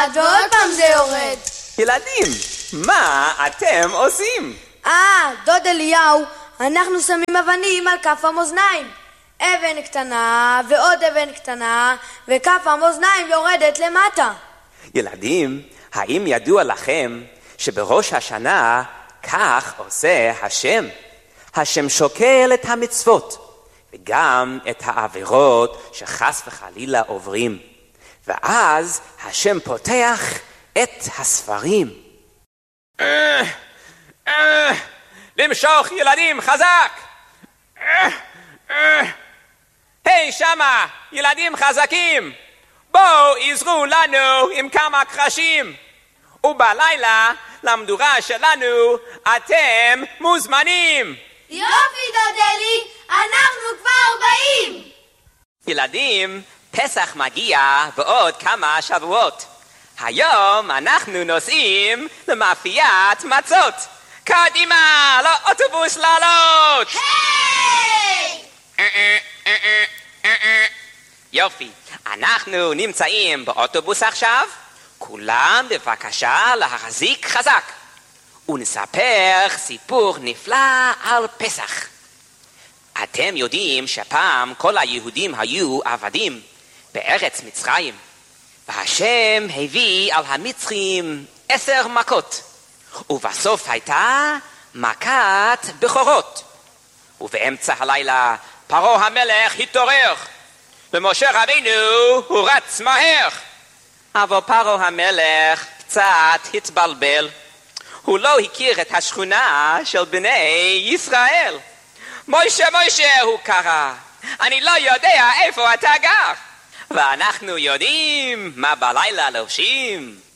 ועוד פעם זה יורד. ילדים, מה אתם עושים? דוד אליהו, אנחנו שמים אבנים על כף המאזניים. אבן קטנה ועוד אבן קטנה, וכף המאזניים יורדת למטה. ילדים, האם ידוע לכם שבראש השנה כך עושה השם? השם שוקל את המצוות וגם את העבירות שחס וחלילה עוברים, ואז השם פותח את הספרים. למשוך ילדים חזק! היי שמה, ילדים חזקים! בואו עזרו לנו עם כמה קרשים, ובלילה למדורה שלנו אתם מוזמנים. יופי דודלי, אנחנו כבר באים. ילדים, פסח מגיע בעוד כמה שבועות. היום אנחנו נוסעים למאפיית מצות. קדימה, לאוטובוס לעלות! היי! יופי, אנחנו נמצאים באוטובוס עכשיו. כולם בבקשה להחזיק חזק ונספר סיפור נפלא על פסח. אתם יודעים שפעם כל היהודים היו עבדים בארץ מצרים, והשם הביא על המצרים 10 מכות, ובסוף הייתה מכת בכורות. ובאמצע הלילה פרעה המלך התעורר, ומשה רבינו הוא רץ מהר. אבל פרעה המלך קצת התבלבל. הוא לא הכיר את השכונה של בני ישראל. מוישה, מוישה, הוא קרא, אני לא יודע איפה אתה גר. ואנחנו יודעים מה בלילה לובשים.